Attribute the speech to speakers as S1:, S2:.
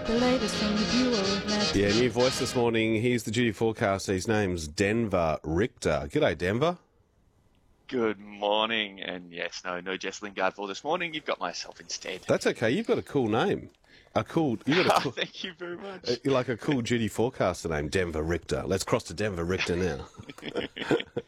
S1: The latest from the duo of Matt.
S2: Yeah, new voice this morning. Here's the duty forecaster. His name's Denver Richter. G'day, Denver.
S3: Good morning, and yes, no Jess Lingard for this morning. You've got myself instead.
S2: That's okay. You've got a cool name.
S3: Thank you very much.
S2: Like a cool duty forecaster name, Denver Richter. Let's cross to Denver Richter now.